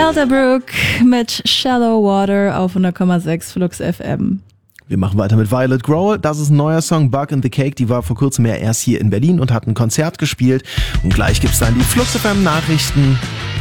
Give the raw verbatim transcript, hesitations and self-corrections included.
Elderbrook mit Shallow Water auf hundert Komma sechs Flux F M. Wir machen weiter mit Violet Grohl. Das ist ein neuer Song, Bug in the Cake. Die war vor kurzem ja erst hier in Berlin und hat ein Konzert gespielt. Und gleich gibt's dann die Flux F M Nachrichten.